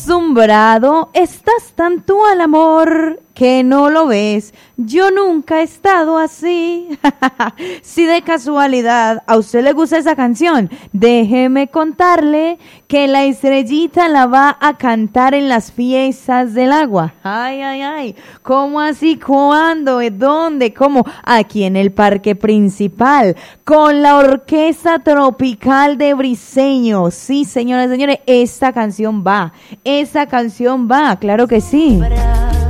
acostumbrado estás tanto al amor que no lo ves. Yo nunca he estado así. Si de casualidad a usted le gusta esa canción, déjeme contarle que la estrellita la va a cantar en las fiestas del agua. Ay, ay, ay. ¿Cómo así? ¿Cuándo? ¿Dónde? ¿Cómo? Aquí en el Parque Principal, con la Orquesta Tropical de Briseño. Sí, señoras y señores, esta canción va, claro que sí.